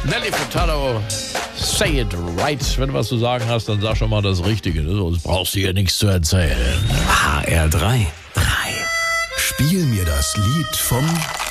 Nelly Furtado, say it right. Wenn du was zu sagen hast, dann sag schon mal das Richtige. Sonst brauchst du hier nichts zu erzählen. HR3. Spiel mir das Lied vom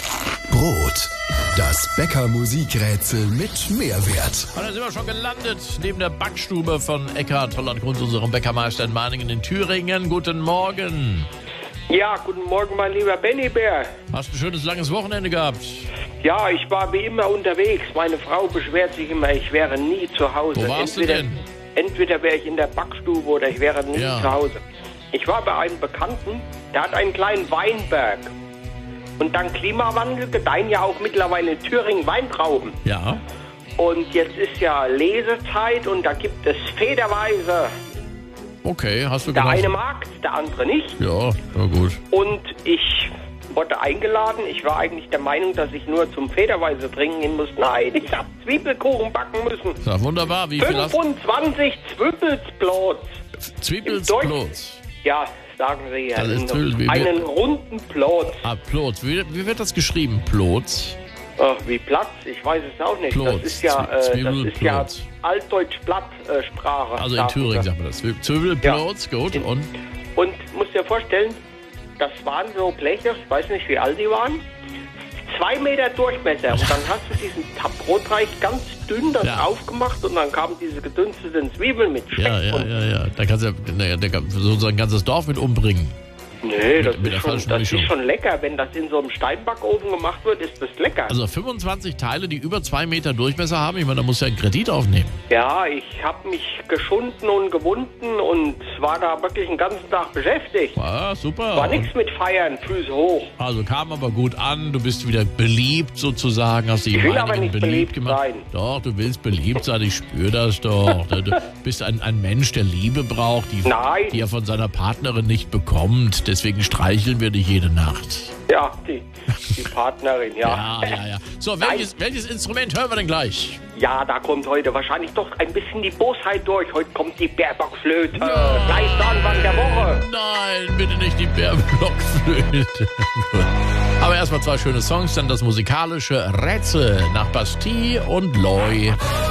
Brot. Das Bäcker-Musikrätsel mit Mehrwert. Und da sind wir schon gelandet, neben der Backstube von Eckhard Holland-Grunz, unserem Bäckermeister in Meiningen in Thüringen. Guten Morgen. Ja, guten Morgen, mein lieber Benny Bär. Hast ein schönes, langes Wochenende gehabt? Ja, ich war wie immer unterwegs. Meine Frau beschwert sich immer, ich wäre nie zu Hause. Wo warst du denn? Entweder wäre ich in der Backstube oder ich wäre nie zu Hause. Ich war bei einem Bekannten, der hat einen kleinen Weinberg. Und dank Klimawandel gedeihen ja auch mittlerweile in Thüringen Weintrauben. Ja. Und jetzt ist ja Lesezeit und da gibt es federweise. Okay, hast du Der genossen? eine mag, der andere nicht. Ja, na gut. Und ich wurde eingeladen. Ich war eigentlich der Meinung, dass ich nur zum Federweise trinken gehen muss. Nein, ich habe Zwiebelkuchen backen müssen. Ja, wunderbar. Wie viel hast du? 25 Zwiebelsplots. Zwiebelsplots. Ja, sagen Sie ja. Das ist toll. Einen runden Plot. Ah, Plotz. Wie wird das geschrieben? Plotz? Ach, wie Platz? Ich weiß es auch nicht. Plotz. Das ist ja Plotz. Altdeutsch-Platt-Sprache. Also in Thüringen sagt man das. Zwiebelplotz, ja. Gut. Und musst dir vorstellen, das waren so Bleche, ich weiß nicht, wie alt die waren, 2 Meter Durchmesser. Und dann hast du diesen Brotteig ganz dünn aufgemacht und dann kamen diese gedünsteten Zwiebeln mit Speck. Ja. Da kannst du so ein ganzes Dorf mit umbringen. Nee, das mit ist schon lecker. Wenn das in so einem Steinbackofen gemacht wird, ist das lecker. Also 25 Teile, die über 2 Meter Durchmesser haben. Ich meine, da musst du ja einen Kredit aufnehmen. Ja, ich habe mich geschunden und gewunden und war da wirklich den ganzen Tag beschäftigt. Ah, super. War nichts mit Feiern, Füße hoch. Also kam aber gut an. Du bist wieder beliebt sozusagen. Hast dich ich will aber nicht beliebt gemacht. Sein. Doch, du willst beliebt sein. Ich spüre das doch. Du bist ein Mensch, der Liebe braucht, die er von seiner Partnerin nicht bekommt. Deswegen streicheln wir dich jede Nacht. Ja, die Partnerin, ja. Ja. So, welches Instrument hören wir denn gleich? Ja, da kommt heute wahrscheinlich doch ein bisschen die Bosheit durch. Heute kommt die Bärblockflöte. Gleich der Anfang der Woche. Nein, bitte nicht die Bärblockflöte. Aber erstmal 2 schöne Songs, dann das musikalische Rätsel nach Bastille und Loy.